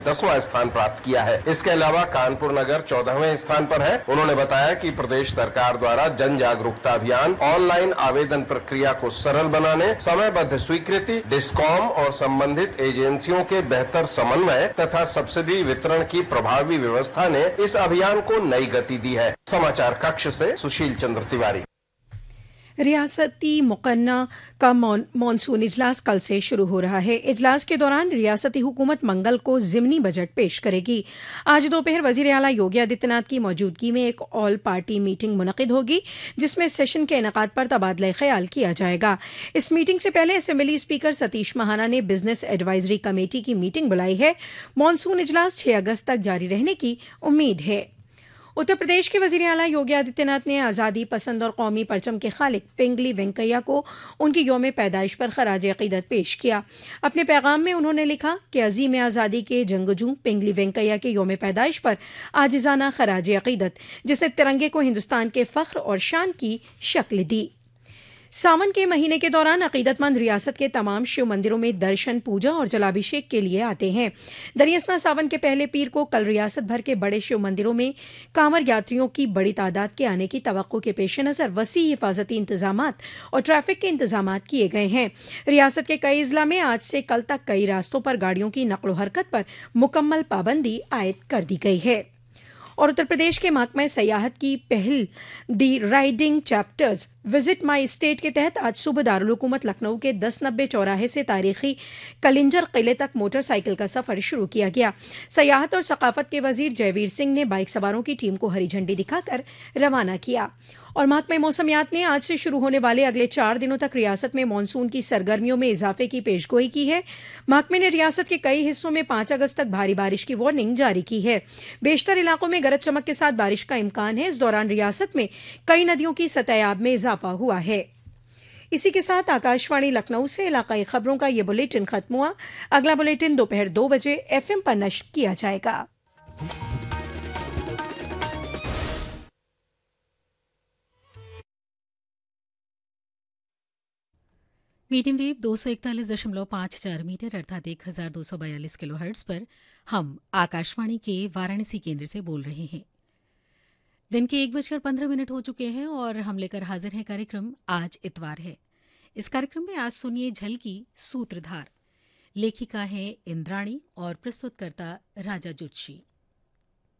10वां स्थान प्राप्त किया है। इसके अलावा कानपुर नगर 14वें स्थान पर है। उन्होंने बताया कि प्रदेश सरकार द्वारा जन जागरूकता अभियान, ऑनलाइन आवेदन प्रक्रिया को सरल बनाने, समयबद्ध स्वीकृति, डिस्कॉम और संबंधित एजेंसियों के बेहतर समन्वय तथा सब्सिडी वितरण की प्रभावी व्यवस्था ने इस अभियान को नई गति दी है। समाचार कक्ष से सुशील चंद्र तिवारी। रियासती मुकन्ना का मॉनसून इजलास कल से शुरू हो रहा है। इजलास के दौरान रियासती हुकूमत मंगल को ज़िमनी बजट पेश करेगी। आज दोपहर वज़ीर आला योगी आदित्यनाथ की मौजूदगी में एक ऑल पार्टी मीटिंग मुनक़िद होगी, जिसमें सेशन के इनेकाद पर तबादला ख्याल किया जाएगा। इस मीटिंग से पहले असेंबली स्पीकर सतीश महाना ने बिजनेस एडवाइजरी कमेटी की मीटिंग बुलाई है। मॉनसून इजलास 6 अगस्त तक जारी रहने की उम्मीद है। उत्तर प्रदेश के वज़ीर आला योगी आदित्यनाथ ने आज़ादी पसंद और कौमी परचम के खालिक पिंगली वेंकैया को उनकी यौम पैदाइश पर खराज अक़ीदत पेश किया। अपने पैगाम में उन्होंने लिखा कि अज़ीम आज़ादी के जंगजू पिंगली वेंकैया के यौम पैदाइश पर आजिज़ाना खराज अक़ीदत, जिसने तिरंगे को हिंदुस्तान के फ़ख्र और शान की शक्ल दी। सावन के महीने के दौरान अकीदतमंद रियासत के तमाम शिव मंदिरों में दर्शन, पूजा और जलाभिषेक के लिए आते हैं। दरियासना सावन के पहले पीर को कल रियासत भर के बड़े शिव मंदिरों में कांवड़ यात्रियों की बड़ी तादाद के आने की तवक्को के पेश नज़र वसी हिफाजती इंतजामात और ट्रैफिक के इंतजामात किए गए हैं। रियासत के कई अजला में आज से कल तक कई रास्तों पर गाड़ियों की नक़्ल हरकत पर मुकम्मल पाबंदी आयद कर दी गई है। और उत्तर प्रदेश के महकमा सयाहत की पहल दी riding chapters visit my state के तहत आज सुबह दारुल हुकूमत लखनऊ के 1090 चौराहे से तारीखी कलिंजर किले तक मोटरसाइकिल का सफर शुरू किया गया। सयाहत और सकाफत के वजीर जयवीर सिंह ने बाइक सवारों की टीम को हरी झंडी दिखाकर रवाना किया। और महकमा मौसमियात ने आज से शुरू होने वाले अगले 4 दिनों तक रियासत में मानसून की सरगर्मियों में इजाफे की पेशगोई की है। महकमे ने रियासत के कई हिस्सों में 5 अगस्त तक भारी बारिश की वार्निंग जारी की है। बेशतर इलाकों में गरज चमक के साथ बारिश का इम्कान है। इस दौरान रियासत में कई नदियों की सतह में इजाफा हुआ है। इसी के साथ आकाशवाणी लखनऊ से इलाकाई खबरों का ये बुलेटिन खत्म हुआ। अगला बुलेटिन दोपहर 2 बजे FM पर नश्र किया जाएगा। मीडियम वेव 241.54 मीटर अर्थात 1242 किलो हर्ट्ज पर हम आकाशवाणी के वाराणसी केंद्र से बोल रहे हैं। दिन के 1:15 हो चुके हैं और हम लेकर हाजिर हैं कार्यक्रम आज इतवार है। इस कार्यक्रम में आज सुनिए झलकी सूत्रधार। लेखिका हैं इंद्राणी और प्रस्तुतकर्ता राजा जुत्शी।